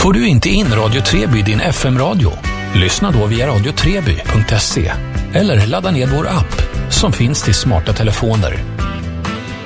Får du inte in Radio Treby i din FM-radio? Lyssna då via radiotreby.se eller ladda ner vår app som finns till smarta telefoner.